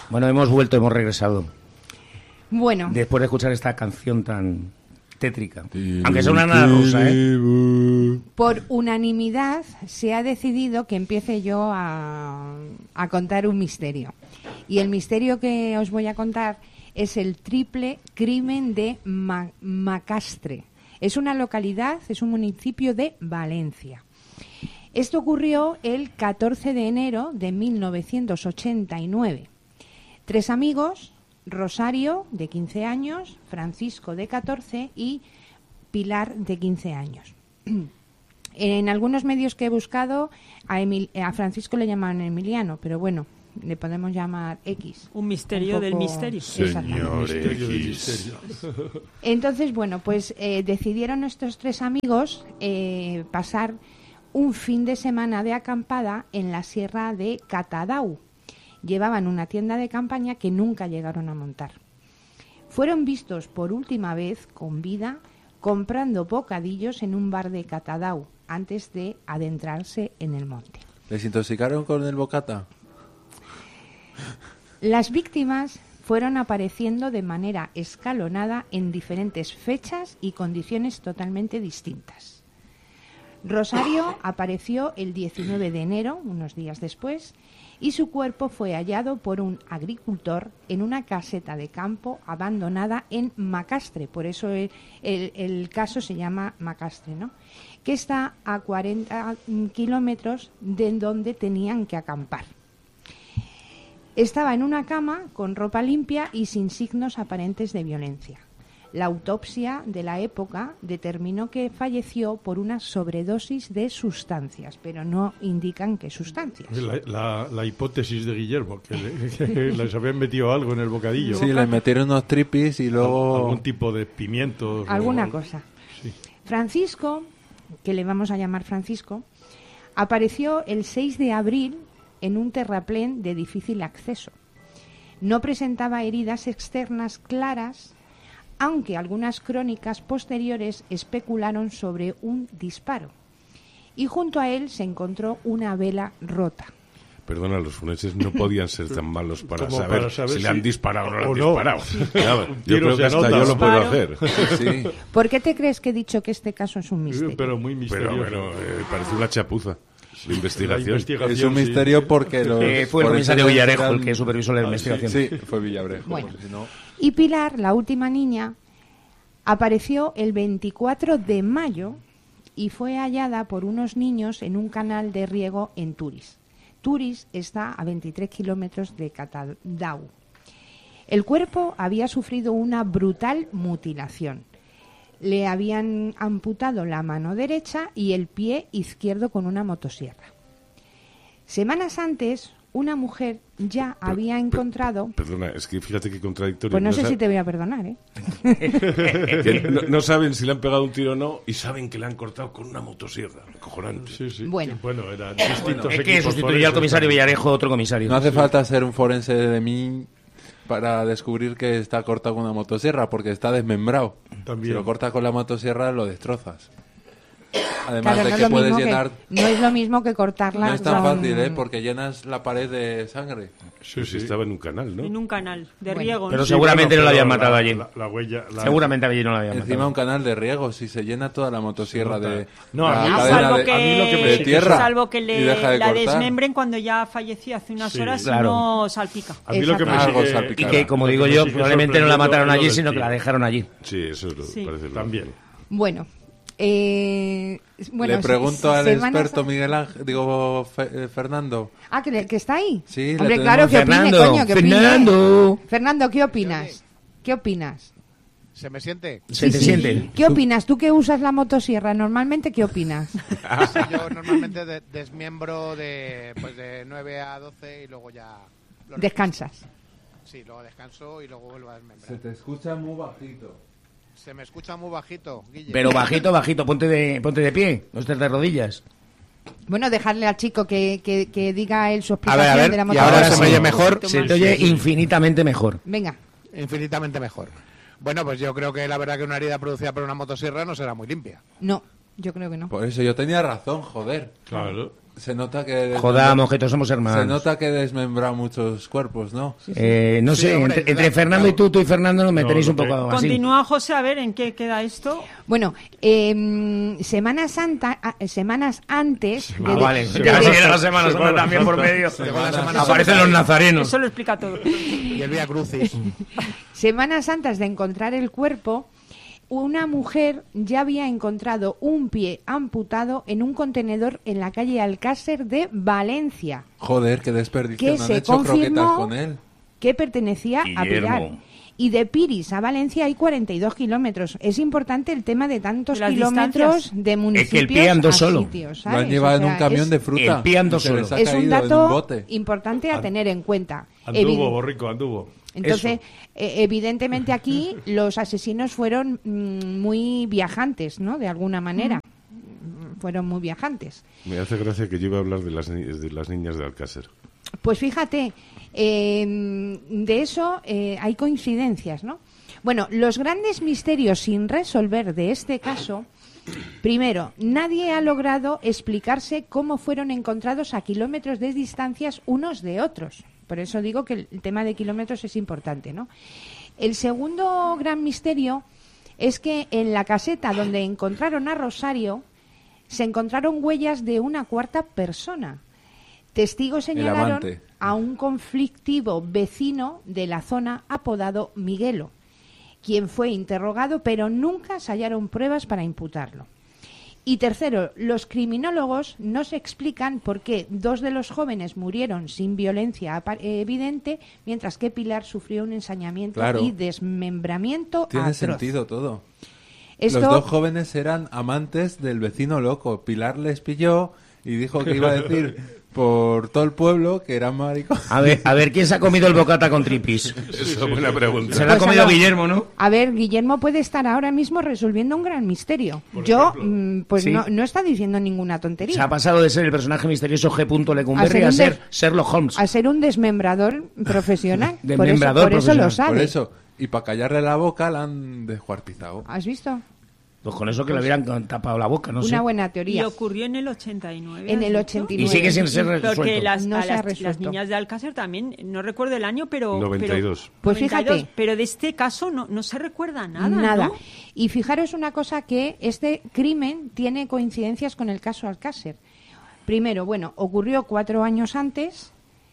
Bueno, hemos vuelto, hemos regresado. Bueno. Después de escuchar esta canción tan tétrica. Aunque sea una nana rusa, ¿eh? Por unanimidad se ha decidido que empiece yo a contar un misterio. Y el misterio que os voy a contar es el triple crimen de Macastre. Es una localidad, es un municipio de Valencia. Esto ocurrió el 14 de enero de 1989. 3 amigos, Rosario, de 15 años, Francisco, de 14 y Pilar, de 15 años. En algunos medios que he buscado, a Francisco le llaman Emiliano, pero bueno, le podemos llamar X. Un misterio del misterio. Señor X. Entonces, bueno, pues decidieron nuestros 3 amigos pasar un fin de semana de acampada en la sierra de Catadau. Llevaban una tienda de campaña que nunca llegaron a montar. Fueron vistos por última vez con vida comprando bocadillos en un bar de Catadau antes de adentrarse en el monte. ¿Les intoxicaron con el bocata? Las víctimas fueron apareciendo de manera escalonada en diferentes fechas y condiciones totalmente distintas. Rosario apareció el 19 de enero, unos días después, y su cuerpo fue hallado por un agricultor en una caseta de campo abandonada en Macastre, por eso el caso se llama Macastre, ¿no? Que está a 40 kilómetros de donde tenían que acampar. Estaba en una cama con ropa limpia y sin signos aparentes de violencia. La autopsia de la época determinó que falleció por una sobredosis de sustancias, pero no indican qué sustancias. La hipótesis de Guillermo, que les habían metido algo en el bocadillo. Sí, les metieron unos tripis y luego... Algún tipo de pimientos. Alguna cosa. Sí. Francisco, que le vamos a llamar Francisco, apareció el 6 de abril en un terraplén de difícil acceso. No presentaba heridas externas claras, aunque algunas crónicas posteriores especularon sobre un disparo. Y junto a él se encontró una vela rota. Perdona, los forenses no podían ser tan malos para Como saber, para saber si le han disparado o no le han o no. disparado. Claro, yo creo que hasta nota. yo lo puedo hacer. Sí. ¿Por qué te crees que he dicho que este caso es un misterio? Pero muy misterioso. Pero bueno, parece una chapuza. La investigación. Es un misterio porque los... Fue el comisario forenses Villarejo eran- el que supervisó la investigación. Sí, fue Villarejo. Bueno. porque si no- Y Pilar, la última niña, apareció el 24 de mayo y fue hallada por unos niños en un canal de riego en Turis. Turis está a 23 kilómetros de Catadau. El cuerpo había sufrido una brutal mutilación. Le habían amputado la mano derecha y el pie izquierdo con una motosierra. Semanas antes, una mujer ya había encontrado... Perdona, es que fíjate qué contradictorio. Pues no sé sa- si te voy a perdonar, ¿eh? que no saben si le han pegado un tiro o no y saben que le han cortado con una motosierra. Acojonante. Sí, sí. Bueno. Bueno, eran distintos Es que equipos sustituía al forenses comisario también. Villarejo otro comisario. No hace falta ser un forense de mí para descubrir que está cortado con una motosierra, porque está desmembrado. También. Si lo cortas con la motosierra, lo destrozas. Además Claro, de no es que lo puedes mismo que- llenar... no es lo mismo que cortarla. No es tan con- fácil, ¿eh? Porque llenas la pared de sangre. Sí, sí, estaba en un canal, ¿no? En un canal de Bueno. riego. Pero ¿no? sí, seguramente no la habían pero matado allí. La huella... Seguramente allí no la habían Encima matado. un canal de riego, si se llena toda la motosierra Se nota. de... No, a la mí- cadena Salvo de- que, a mí lo que me- de tierra salvo que y deja de la cortar. desmembren cuando ya falleció hace unas Sí, horas claro. y no salpica. A mí lo que me Algo sigue... salpicado. Y que, como lo digo que me yo, sigue probablemente no la mataron sorprendiendo allí, es lo sino del que la tiro. dejaron allí. Sí, eso es lo Sí. parece lo- También. Bueno, Le pregunto al semanas- experto Miguel Ángel, Fernando. Ah, que está ahí. Sí, Hombre, le claro, tenemos. que opine, Fernando, coño, que opine. Fernando. Fernando, ¿qué opinas? ¿Qué opinas? ¿Se me siente? Se te siente. ¿Qué opinas? Tú que usas la motosierra normalmente, ¿qué opinas? Sí, yo normalmente desmiembro pues de 9 a 12 y luego ya... lo Descansas. Sí, luego descanso y luego vuelvo a desmembrar. Se te escucha muy bajito. Se me escucha muy bajito, Guille. Pero bajito, bajito, ponte de pie, no estés de rodillas. Bueno, dejarle al chico que diga él su A explicación ver, de la y motosierra. ahora se me sí. oye mejor. Se te oye infinitamente mejor. Venga. Infinitamente mejor. Bueno, pues yo creo que la verdad que una herida producida por una motosierra no será muy limpia. No, yo creo que no. Por eso yo tenía razón, joder. Claro. Se nota que... Joda, Mojeto, somos hermanos. Se nota que desmembra muchos cuerpos, ¿no? No sé, hombre, entre Fernando y tú y Fernando me tenéis un poco así. Continúa, José, a ver en qué queda esto. Bueno, semanas antes... Vale, ya sigue la Semana Santa también por medio. Aparecen los nazarenos. Eso lo explica todo. Y el Vía Crucis. Semanas antes de encontrar el cuerpo, una mujer ya había encontrado un pie amputado en un contenedor en la calle Alcácer de Valencia, Joder, qué desperdicio. que No han se hecho croquetas confirmó con él. que pertenecía a Pilar. Guillermo. Y de Piris a Valencia hay 42 kilómetros. Es importante el tema de tantos Las kilómetros distancias. de municipios Es que el pie andó a solo. sitios, Lo han ¿sabes? llevado O sea, en un camión es, de fruta. el pie andó Y se les solo. ha es un caído en dato bote. importante a tener en cuenta. Anduvo, Borrico, anduvo. Entonces, evidentemente aquí los asesinos fueron muy viajantes, ¿no? De alguna manera. Fueron muy viajantes. Me hace gracia que yo iba a hablar de las niñas de Alcácer. Pues fíjate, de eso hay coincidencias, ¿no? Bueno, los grandes misterios sin resolver de este caso, primero, nadie ha logrado explicarse cómo fueron encontrados a kilómetros de distancias unos de otros. Por eso digo que el tema de kilómetros es importante, ¿no? El segundo gran misterio es que en la caseta donde encontraron a Rosario se encontraron huellas de una cuarta persona. Testigos señalaron amante. a un conflictivo vecino de la zona apodado Miguelo, quien fue interrogado, pero nunca se hallaron pruebas para imputarlo. Y tercero, los criminólogos no se explican por qué dos de los jóvenes murieron sin violencia evidente, mientras que Pilar sufrió un ensañamiento Claro. y desmembramiento Tiene atroz. sentido todo. Esto, Los dos jóvenes eran amantes del vecino loco. Pilar les pilló y dijo que iba a decir por todo el pueblo que eran maricones. A ver, ¿quién se ha comido el bocata con tripis? Esa es buena pregunta. Se la ha Pues comido a lo- Guillermo, ¿no? A ver, Guillermo puede estar ahora mismo resolviendo un gran misterio. Yo, pues Sí. no está diciendo ninguna tontería. Se ha pasado de ser el personaje misterioso G. Lecumberri A ser a un ser de- Sherlock Holmes. A ser un desmembrador profesional. Desmembrador por eso lo profesional. sabe. Por eso. Y para callarle la boca la han descuartizado. ¿Has visto? Pues con eso que le hubieran tapado la boca, no sé. Una buena Y teoría. ocurrió en el 89. En ¿has el dicho? 89. Y sigue sin ser Porque resuelto. las No se ha las resuelto. niñas de Alcácer también, no recuerdo el año, pero... 92. Pues 92, fíjate. pero de este caso no se recuerda nada, Nada. ¿no? Y fijaros una cosa, que este crimen tiene coincidencias con el caso Alcácer. Primero, bueno, ocurrió 4 años antes,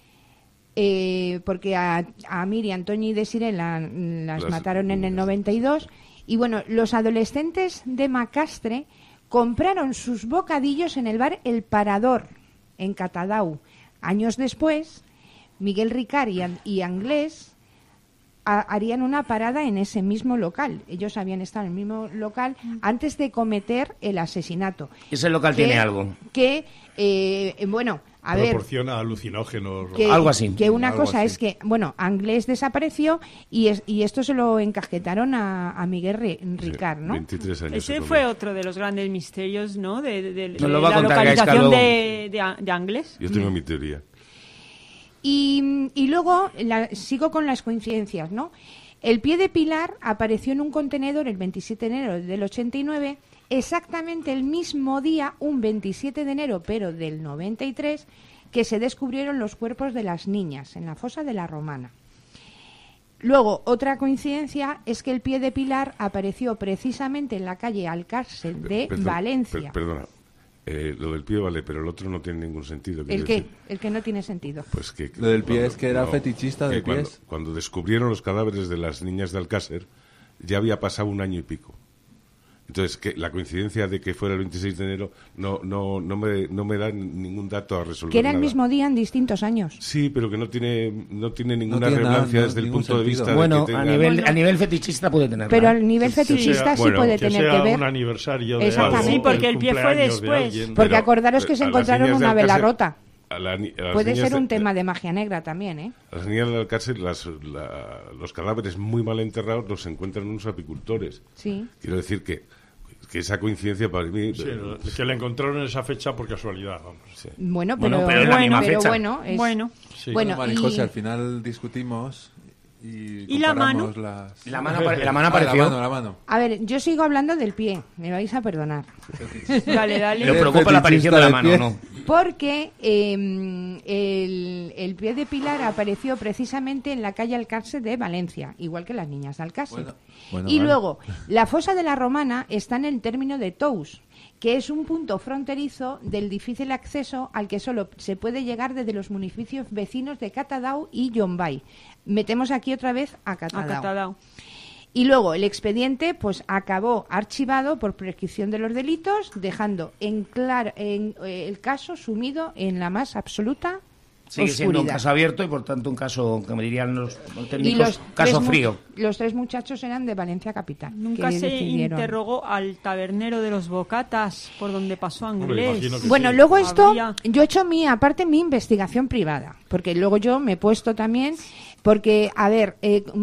porque a Miriam, Toñi y Desiree las mataron en el 92. Y bueno, los adolescentes de Macastre compraron sus bocadillos en el bar El Parador, en Catadau. Años después, Miguel Ricard y Anglés harían una parada en ese mismo local. Ellos habían estado en el mismo local antes de cometer el asesinato. Ese local Que- tiene algo. Que, bueno, a ver, Proporciona alucinógenos. que, Algo así. que una Algo cosa así. es que, bueno, Anglés desapareció y esto se lo encasquetaron a Miguel Ricard, ¿no? 23 años. Ese se fue comió. otro de los grandes misterios, ¿no? De Nos lo va a la contar Gaisca localización luego. de Anglés. Yo tengo mi teoría. Y luego sigo con las coincidencias, ¿no? El pie de Pilar apareció en un contenedor el 27 de enero del 89, exactamente el mismo día, un 27 de enero, pero del 93, que se descubrieron los cuerpos de las niñas en la fosa de la Romana. Luego, otra coincidencia es que el pie de Pilar apareció precisamente en la calle Alcácer de Perdón, Valencia. Perdona. Lo del pie vale, pero el otro no tiene ningún sentido. ¿El quiero qué? decir. El que no tiene sentido. Pues que, Lo del pie es que era fetichista de que pies. Cuando descubrieron los cadáveres de las niñas de Alcácer, ya había pasado 1 año y pico. Entonces, que la coincidencia de que fuera el 26 de enero no me da ningún dato a resolver. Que era el nada. mismo día en distintos años. Sí, pero que no tiene ninguna tiene relevancia nada, desde el ningún punto de sentido. vista Bueno, de que a tenga... nivel fetichista puede tenerla. Pero al nivel fetichista sí bueno, puede Que tener sea que ver. un aniversario de Exactamente. algo, Sí, porque el pie fue cumpleaños de después. alguien. Porque Pero- acordaros que se a las encontraron niñas de una vela Alcácer- rota. a las Puede niñas ser un de- tema de magia negra también, ¿eh? A las niñas de Alcácer, los cadáveres muy mal enterrados los encuentran unos apicultores. Sí. Quiero decir que esa coincidencia para mí... Sí, que la encontraron en esa fecha por casualidad, vamos. sí. Bueno, Bueno, pero, pero es la misma fecha. bueno, es- Bueno. Sí. bueno, María José, y- al final discutimos ¿Y la mano? comparamos las- La mano Ah, apareció. la mano. A ver, yo sigo hablando del pie, me vais a perdonar. Dale, dale. ¿Le preocupa la aparición de la mano o Fetichista no? Porque el pie de Pilar apareció precisamente en la calle Alcácer de Valencia, igual que las niñas de Alcácer. Bueno, Y vale. luego, la fosa de la Romana está en el término de Tous, que es un punto fronterizo del difícil acceso al que solo se puede llegar desde los municipios vecinos de Catadau y Llombay. Metemos aquí otra vez a A Catadau. Catadau. Y luego el expediente pues acabó archivado por prescripción de los delitos, dejando el caso sumido en la más absoluta Sigue siendo un oscuridad. caso abierto y por tanto un caso, como dirían los Y técnicos, caso frío. Los 3 muchachos eran de Valencia capital. Nunca que se decidieron. interrogó al tabernero de los bocatas por donde pasó Anglés. imagino que Bueno, sí. luego esto, Habría- yo he hecho aparte mi investigación privada, porque luego yo me he puesto también, porque, a ver,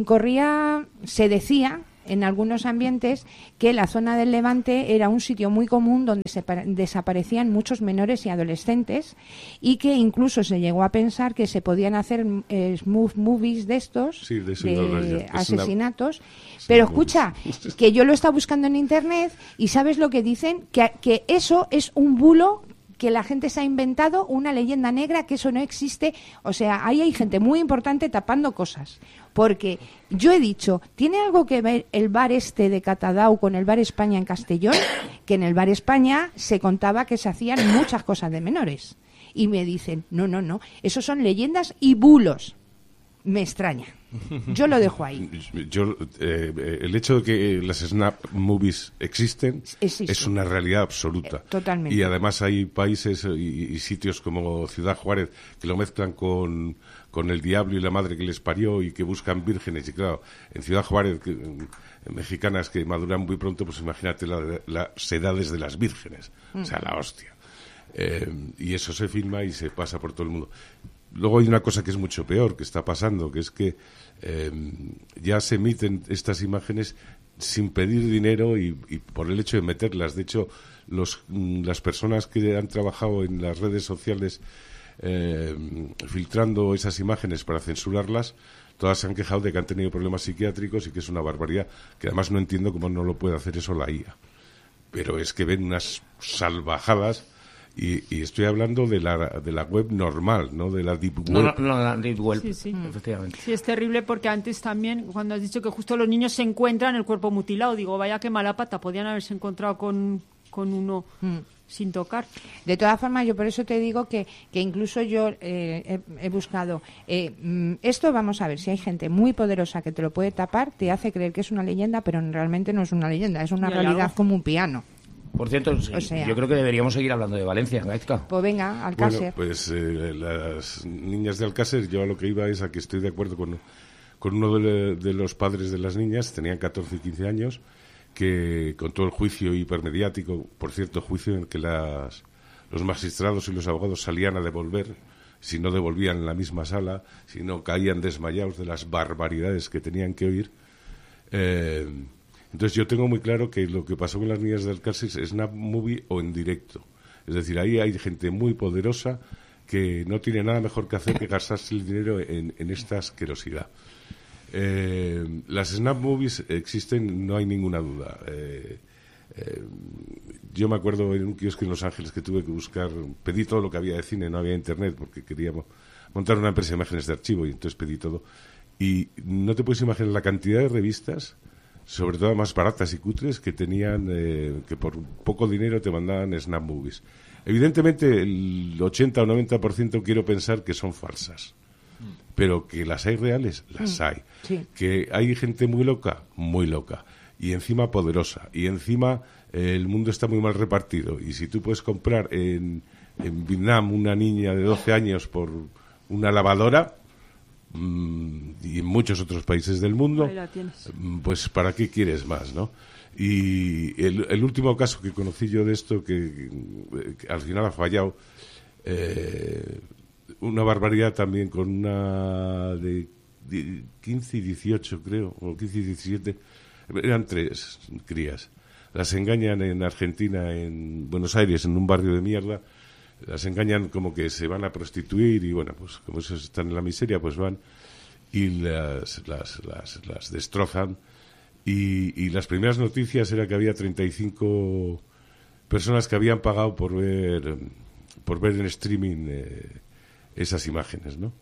se decía en algunos ambientes que la zona del Levante era un sitio muy común donde desaparecían muchos menores y adolescentes y que incluso se llegó a pensar que se podían hacer smooth movies de estos, Sí, de eso iba a hablar yo. de Es una- asesinatos. Pero escucha, que yo lo he estado buscando en internet y ¿sabes lo que dicen? Que eso es un bulo que la gente se ha inventado, una leyenda negra, que eso no existe. O sea, ahí hay gente muy importante tapando cosas. Porque yo he dicho, ¿tiene algo que ver el bar este de Catadau con el bar España en Castellón? Que en el bar España se contaba que se hacían muchas cosas de menores. Y me dicen, no, esos son leyendas y bulos. Me extraña. Yo lo dejo ahí. El hecho de que las snap movies existen Existe. es una realidad absoluta. Totalmente. Y además hay países y sitios como Ciudad Juárez que lo mezclan con el diablo y la madre que les parió y que buscan vírgenes. Y claro, en Ciudad Juárez, mexicanas que maduran muy pronto, pues imagínate las edades de las vírgenes. O sea, la hostia. Y eso se filma y se pasa por todo el mundo. Luego hay una cosa que es mucho peor, que está pasando, que es que ya se emiten estas imágenes sin pedir dinero y por el hecho de meterlas. De hecho, las personas que han trabajado en las redes sociales filtrando esas imágenes para censurarlas, todas se han quejado de que han tenido problemas psiquiátricos y que es una barbaridad, que además no entiendo cómo no lo puede hacer eso la IA. Pero es que ven unas salvajadas. Y estoy hablando de la web normal, no de la deep web. No, la Deep Web, Sí. efectivamente. Sí, es terrible porque antes también, cuando has dicho que justo los niños se encuentran el cuerpo mutilado, digo, vaya qué mala pata, podían haberse encontrado con uno sin tocar. De todas formas, yo por eso te digo que incluso yo he buscado esto. Vamos a ver, si hay gente muy poderosa que te lo puede tapar, te hace creer que es una leyenda, pero realmente no es una leyenda, es una Y hay realidad algo. como un piano. Por cierto, sí, O sea- yo creo que deberíamos seguir hablando de Valencia, Gaizka. Pues venga, Bueno, Alcácer. pues las niñas de Alcácer, yo a lo que iba es a que estoy de acuerdo con uno de los padres de las niñas, tenían 14 y 15 años, que con todo el juicio hipermediático, por cierto, juicio en que los magistrados y los abogados salían a devolver, si no devolvían en la misma sala, si no caían desmayados de las barbaridades que tenían que oír. Entonces yo tengo muy claro que lo que pasó con las niñas de Alcácer es snap movie o en directo. Es decir, ahí hay gente muy poderosa que no tiene nada mejor que hacer que gastarse el dinero en esta asquerosidad. Las snap movies existen, no hay ninguna duda. Yo me acuerdo en un kiosco en Los Ángeles que tuve que buscar, pedí todo lo que había de cine, no había internet porque queríamos montar una empresa de imágenes de archivo y entonces pedí todo. Y no te puedes imaginar la cantidad de revistas, sobre todo más baratas y cutres, que tenían, que por poco dinero te mandaban snap movies. Evidentemente el 80 o 90% quiero pensar que son falsas, pero que las hay reales, las hay. Sí. Que hay gente muy loca, y encima poderosa, y encima el mundo está muy mal repartido, y si tú puedes comprar en Vietnam una niña de 12 años por una lavadora, y en muchos otros países del mundo, Ahí la tienes. pues ¿para qué quieres más, no? Y el último caso que conocí yo de esto, que al final ha fallado, una barbaridad también con una de 15 y 18, creo, o 15 y 17, eran 3 crías. Las engañan en Argentina, en Buenos Aires, en un barrio de mierda. Las engañan como que se van a prostituir y bueno, pues como esos están en la miseria, pues van. y las destrozan. Y las primeras noticias era que había 35 personas que habían pagado por ver en streaming esas imágenes, ¿no?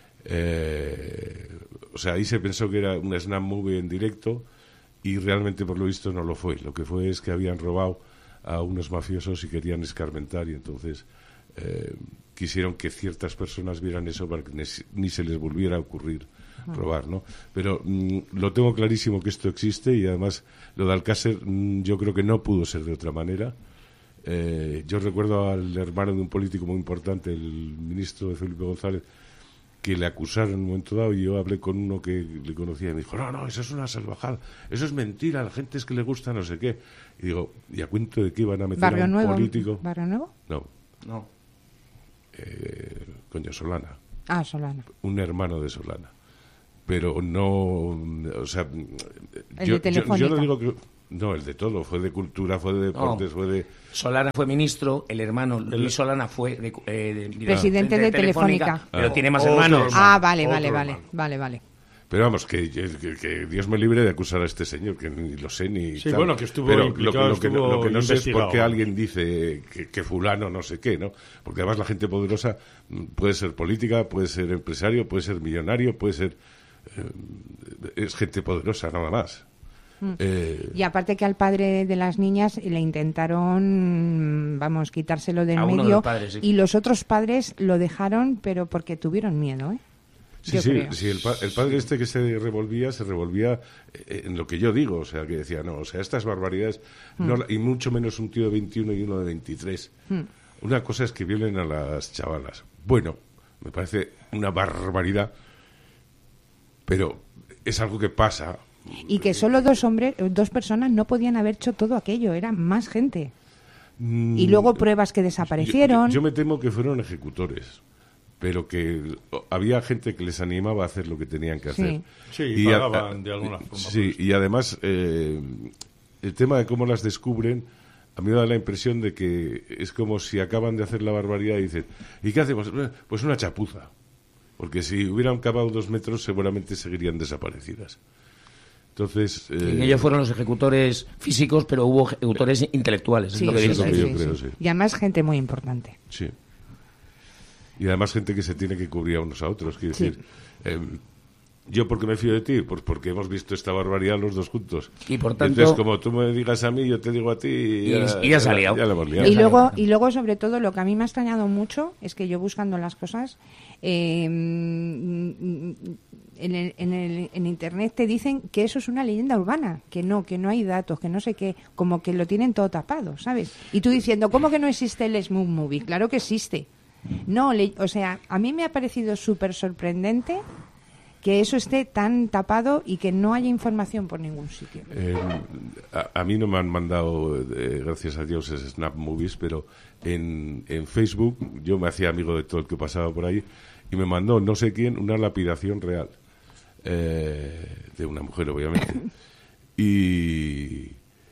O sea, ahí se pensó que era una Snap Movie en directo y realmente, por lo visto, no lo fue. Lo que fue es que habían robado a unos mafiosos y querían escarmentar, y entonces quisieron que ciertas personas vieran eso para que ni se les volviera a ocurrir robar, ¿no? Pero lo tengo clarísimo que esto existe, y además lo de Alcácer yo creo que no pudo ser de otra manera. Yo recuerdo al hermano de un político muy importante, el ministro de Felipe González, que le acusaron en un momento dado, y yo hablé con uno que le conocía y me dijo, no, eso es una salvajada, eso es mentira, a la gente es que le gusta no sé qué. Y digo, ¿y a cuento de qué iban a meter ¿Barrio a un Nuevo? político? ¿Barrio Nuevo? No. Coño, Solana. Ah, Solana. Un hermano de Solana. Pero no, o sea, De Telefónica. yo no digo que... No, el de todo, fue de cultura, fue de deportes, fue de... Solana fue ministro, el hermano Luis Solana fue Presidente de Telefónica. Pero tiene más Otro hermanos. hermano. Ah, vale. Pero vamos, que Dios me libre de acusar a este señor, que ni lo sé ni... Sí, tal. bueno, que estuvo pero implicado, lo que no sé es por investigado. qué alguien dice que fulano no sé qué, ¿no? Porque además la gente poderosa puede ser política, puede ser empresario, puede ser millonario, puede ser... es gente poderosa, nada más. Y aparte que al padre de las niñas le intentaron, quitárselo del A uno de medio, los padres, sí. y los otros padres lo dejaron, pero porque tuvieron miedo, ¿eh? Yo creo. Sí, el padre este que se revolvía en lo que yo digo, o sea, que decía, no, o sea, estas barbaridades, y mucho menos un tío de 21 y uno de 23. Una cosa es que violen a las chavalas. Bueno, me parece una barbaridad, pero es algo que pasa. Y que solo dos personas no podían haber hecho todo aquello, era más gente. Y luego pruebas que desaparecieron. Yo me temo que fueron ejecutores, pero que había gente que les animaba a hacer lo que tenían que hacer. Sí, y pagaban de alguna forma. Sí, y además el tema de cómo las descubren, a mí me da la impresión de que es como si acaban de hacer la barbaridad y dicen, ¿y qué hacemos? Pues una chapuza, porque si hubieran cavado 2 metros seguramente seguirían desaparecidas. Entonces, Y ellos fueron los ejecutores físicos, pero hubo ejecutores intelectuales, es Sí, lo que sí, dice. es lo que sí, yo creo, sí. sí. Y además gente muy importante. Sí. Y además gente que se tiene que cubrir a unos a otros. Quiero decir, ¿yo por qué me fío de ti? Pues porque hemos visto esta barbaridad los dos juntos. Y por tanto... Entonces, como tú me digas a mí, yo te digo a ti... Y ya se ha liado. Ya la hemos liado. Y luego, sobre todo, lo que a mí me ha extrañado mucho es que yo buscando las cosas, en Internet te dicen que eso es una leyenda urbana, que no hay datos, que no sé qué, como que lo tienen todo tapado, ¿sabes? Y tú diciendo, ¿cómo que no existe el Smooth Movie? Claro que existe. No, o sea, a mí me ha parecido súper sorprendente que eso esté tan tapado y que no haya información por ningún sitio. A mí no me han mandado, gracias a Dios, Snap Movies, pero en Facebook yo me hacía amigo de todo el que pasaba por ahí y me mandó no sé quién una lapidación real de una mujer, obviamente. Y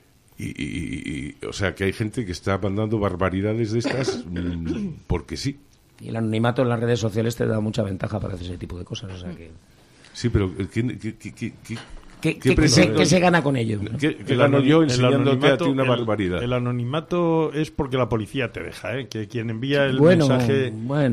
o sea, que hay gente que está mandando barbaridades de estas porque sí. Y el anonimato en las redes sociales te da mucha ventaja para hacer ese tipo de cosas, o sea que... Sí, pero ¿Qué se gana con ello? ¿Qué gano yo enseñándote a ti una barbaridad? El anonimato es porque la policía te deja, ¿eh? Que quien envía el Bueno, mensaje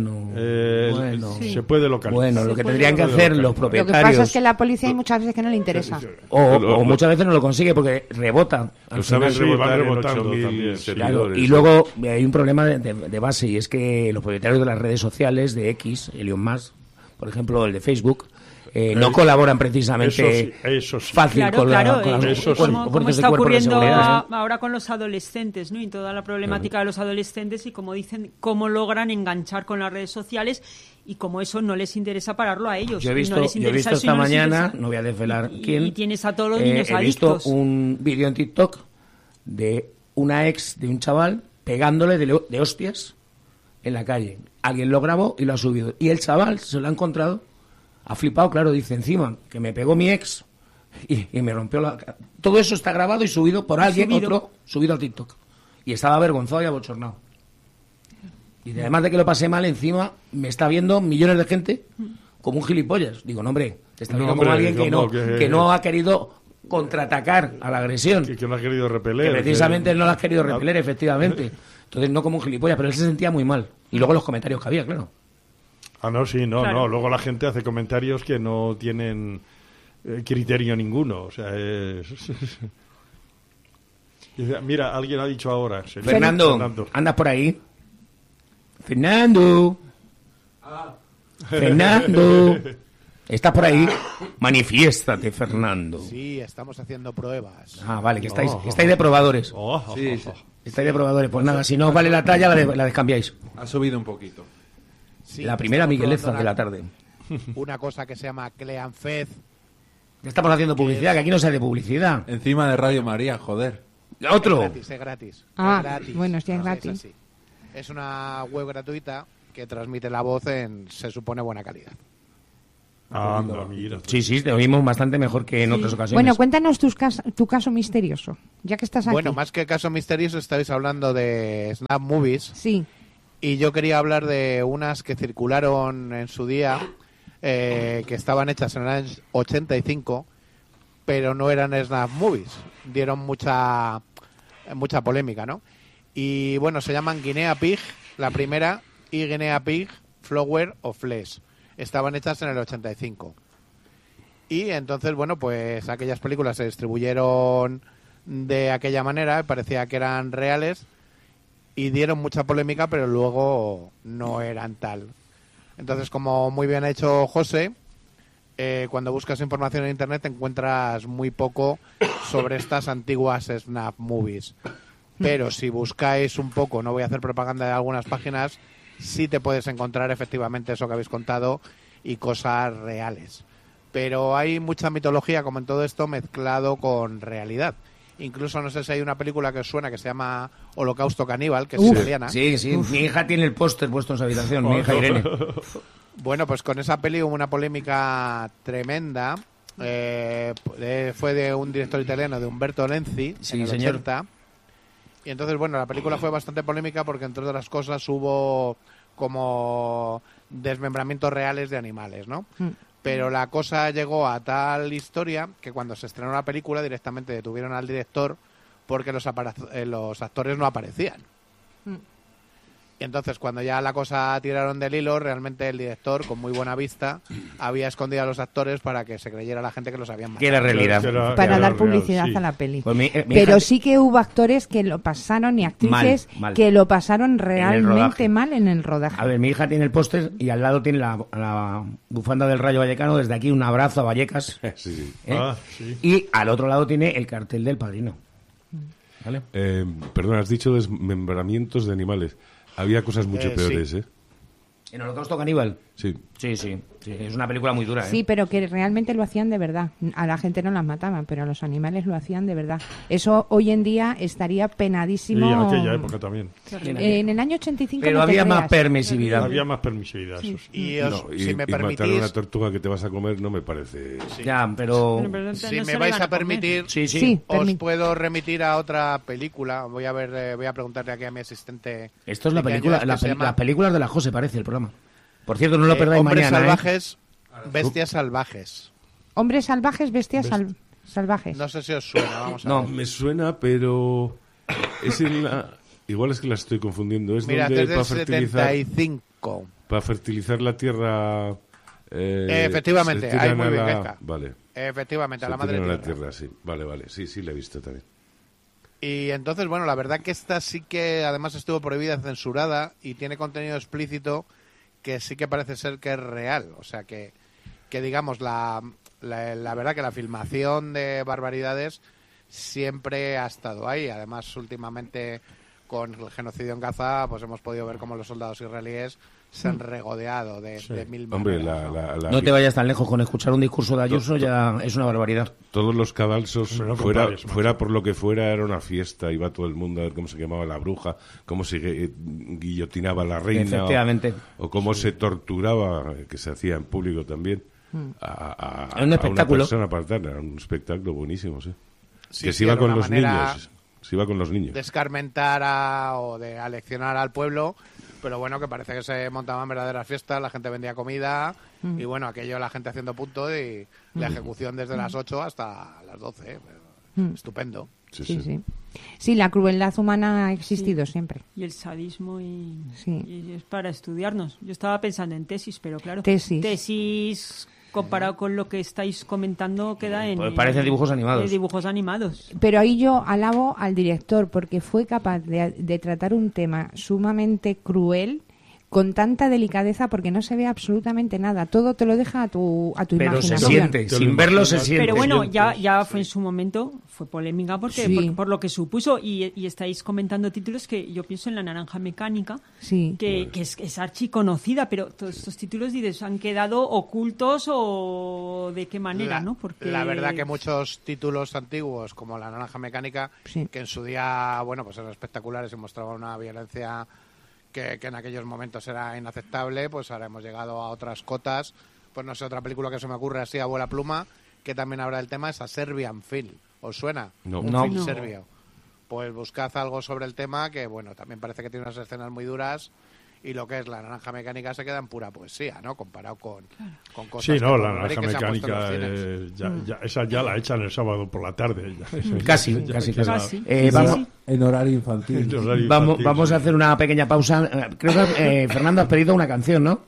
se puede localizar. Bueno, lo que tendrían que hacer los Lo que propietarios... pasa es que la policía hay muchas veces que no le interesa. O muchas veces no lo consigue porque rebota. Al Lo sabes final. rebotar van en rebotando 8.000 también, sí. Claro, seguidores. y luego hay un problema de base, y es que los propietarios de las redes sociales, de X, Elon Musk, por ejemplo, el de Facebook, no colaboran precisamente eso sí. fácil con como está cuerpos de ocurriendo seguridad, ¿eh? ahora con los adolescentes, ¿no? Y toda la problemática de los adolescentes y como dicen, cómo logran enganchar con las redes sociales y como eso no les interesa pararlo a ellos. Yo he visto, no les interesa eso y esta no les mañana, interesa. no voy a desvelar quién. Y tienes a todos los niños he visto adictos. un vídeo en TikTok de una ex de un chaval pegándole de hostias en la calle. Alguien lo grabó y lo ha subido. Y el chaval se lo ha encontrado, ha flipado, claro, dice encima que me pegó mi ex y me rompió la... Todo eso está grabado y subido por alguien, otro, subido al TikTok. Y estaba avergonzado y abochornado. Y además de que lo pasé mal, encima me está viendo millones de gente como un gilipollas. Digo, no, hombre, te está No, viendo como hombre, alguien como que no ha querido contraatacar a la agresión. Que no ha querido repeler. Que precisamente él no lo ha querido repeler, efectivamente. Entonces, no como un gilipollas, pero él se sentía muy mal. Y luego los comentarios que había, claro. Ah, no, sí, no, Claro. no. Luego la gente hace comentarios que no tienen criterio ninguno. O sea, es... Dice, mira, alguien ha dicho ahora. señor Fernando, ¿andas por ahí? Fernando. Fernando. ¿Estás por ahí? Manifiéstate, Fernando. Sí, estamos haciendo pruebas. Ah, vale, que estáis de probadores. Sí, sí. Estáis de probadores. Pues nada, si no os vale la talla, la descambiáis. Ha subido un poquito. Sí, La primera estamos Migueleza probando de la tarde. Una cosa que se llama Cleanfed. Ya estamos haciendo publicidad, que aquí no se hace publicidad. Encima de Radio María, joder. Otro. Es gratis. Ah, es gratis. bueno, sí, es Así gratis. así. Es una web gratuita que transmite la voz en, se supone, buena calidad. Anda, mira. Sí, te oímos bastante mejor que en otras ocasiones. Bueno, cuéntanos tu caso misterioso, ya que estás aquí. Bueno, más que caso misterioso, estáis hablando de Snap Movies. Sí. Y yo quería hablar de unas que circularon en su día, que estaban hechas en el año 85, pero no eran Snap Movies. Dieron mucha polémica, ¿no? Y bueno, se llaman Guinea Pig, la primera, y Guinea Pig, Flower of Flesh. Estaban hechas en el 85. Y entonces, bueno, pues aquellas películas se distribuyeron de aquella manera, parecía que eran reales, y dieron mucha polémica, pero luego no eran tal. Entonces, como muy bien ha hecho José, cuando buscas información en internet encuentras muy poco sobre estas antiguas Snap Movies. Pero si buscáis un poco, no voy a hacer propaganda de algunas páginas, sí te puedes encontrar efectivamente eso que habéis contado y cosas reales. Pero hay mucha mitología, como en todo esto, mezclado con realidad. Incluso no sé si hay una película que os suena que se llama Holocausto Caníbal, que es italiana. Sí, mi hija tiene el póster puesto en su habitación, mi hija Irene. Bueno, pues con esa peli hubo una polémica tremenda. Fue de un director italiano, de Umberto Lenzi, Sí, en el señor. 80. Y entonces, bueno, la película fue bastante polémica porque, entre otras cosas, hubo como desmembramientos reales de animales, ¿no? Pero la cosa llegó a tal historia que cuando se estrenó la película directamente detuvieron al director porque los actores no aparecían. Y entonces, cuando ya la cosa tiraron del hilo, realmente el director, con muy buena vista, había escondido a los actores para que se creyera la gente que los habían matado. Que era realidad. Para dar real, publicidad sí. a la peli. Pues mi Pero hija- sí que hubo actores que lo pasaron y actrices Mal. que lo pasaron realmente rodaje. mal en el rodaje. A ver, mi hija tiene el póster y al lado tiene la bufanda del Rayo Vallecano. Desde aquí un abrazo a Vallecas. Sí, sí. ¿eh? Ah, sí. Y al otro lado tiene el cartel del Padrino. ¿Vale? Perdón, has dicho desmembramientos de animales. Había cosas mucho Sí. peores, ¿eh? ¿En Holocausto Caníbal? Sí. Sí. Es una película muy dura, ¿eh? Sí, pero que realmente lo hacían de verdad. A la gente no las mataban, pero a los animales lo hacían de verdad. Eso hoy en día estaría Y penadísimo. en aquella época también. En el año 85 Pero no te había más creas. permisividad. Había más permisividad, eso sí. Y, No, si me y matar permitís, una tortuga que te vas a comer no me parece... Ya, pero... Bueno, pero no si se me le vais van a comer. permitir, Sí. Sí, os puedo remitir a otra película. Voy a preguntarle aquí a mi asistente. Esto es la de qué año película, es, que las se llama, películas de la José, parece el programa. Por cierto, no lo perdáis Hombres mañana, ¿eh? salvajes, bestias salvajes. Hombres salvajes, bestias salvajes. No sé si os suena, vamos a No. ver. Me suena, pero... Es en la... Igual es que la estoy confundiendo. Es Mira, donde desde para el fertilizar, 75. para fertilizar la tierra... Efectivamente, se ahí tiran muy a bien, la- Vesca. Vale. Efectivamente, a Se la madre tiran a la tierra. tierra, sí. Vale. Sí, la he visto también. Y entonces, bueno, la verdad que esta sí que además estuvo prohibida, censurada y tiene contenido explícito que sí que parece ser que es real. O sea que digamos, la verdad que la filmación de barbaridades siempre ha estado ahí. Además, últimamente con el genocidio en Gaza, pues hemos podido ver cómo los soldados israelíes se han regodeado de mil Hombre, maneras, ¿no? No te vayas tan lejos, con escuchar un discurso de Ayuso ya es una barbaridad. Todos los cadalsos, Hombre, no fuera, compares, macho. fuera por lo que fuera, era una fiesta. Iba todo el mundo a ver cómo se quemaba la bruja, cómo se guillotinaba a la reina. Efectivamente. O cómo se torturaba, que se hacía en público también, a Era un espectáculo. una persona apartada. Era un espectáculo buenísimo, sí. Sí, que sí, se iba era con una los manera niños. Se iba con los niños. de escarmentar o de aleccionar al pueblo, pero bueno, que parece que se montaban verdaderas fiestas, la gente vendía comida y bueno, aquello la gente haciendo punto y la ejecución desde las 8 hasta las 12. Estupendo. Sí. Sí, la crueldad humana ha existido siempre. Y el sadismo y es para estudiarnos. Yo estaba pensando en tesis, pero claro, tesis comparado con lo que estáis comentando queda en... Pues parece dibujos animados. Dibujos animados. Pero ahí yo alabo al director porque fue capaz de tratar un tema sumamente cruel con tanta delicadeza porque no se ve absolutamente nada. Todo te lo deja a tu pero imaginación. Se siente, sin verlo se siente. Pero bueno, ya fue en su momento, fue polémica porque por lo que supuso y estáis comentando títulos que yo pienso en La Naranja Mecánica, que es archiconocida, pero todos estos títulos dices, han quedado ocultos o de qué manera, ¿no? Porque la verdad que muchos títulos antiguos como La Naranja Mecánica, que en su día, bueno, pues eran espectaculares y mostraban una violencia que en aquellos momentos era inaceptable, pues ahora hemos llegado a otras cotas. Pues no sé, otra película que se me ocurre así a vuela pluma, que también habla del tema, es A Serbian Film. ¿Os suena? Un film serbio. Pues buscad algo sobre el tema, que bueno, también parece que tiene unas escenas muy duras, y lo que es La Naranja Mecánica se queda en pura poesía, ¿no? Comparado con cosas... Sí, no, que La Naranja Mecánica, esa ya la echan el sábado por la tarde. Casi. Vamos, en horario infantil. Vamos a hacer una pequeña pausa. Creo que, Fernando, has pedido una canción, ¿no?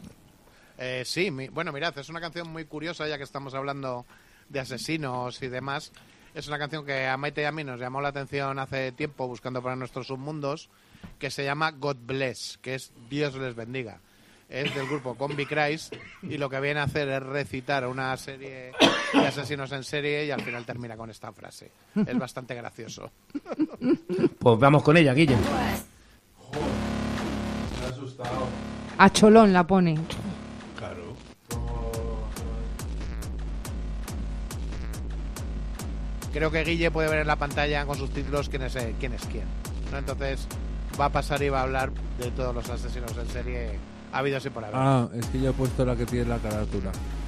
Sí, bueno, mirad, es una canción muy curiosa, ya que estamos hablando de asesinos y demás. Es una canción que a Maite y a mí nos llamó la atención hace tiempo, buscando para nuestros submundos, que se llama God Bless, que es Dios les bendiga. Es del grupo Combi Christ y lo que viene a hacer es recitar una serie de asesinos en serie y al final termina con esta frase. Es bastante gracioso. Pues vamos con ella, Guille. Me ha asustado. A cholón la pone. Claro. Creo que Guille puede ver en la pantalla con sus títulos quién es quién, ¿no? Entonces va a pasar y va a hablar de todos los asesinos en serie habidos y por haber. Es que yo he puesto la que tiene la carátula.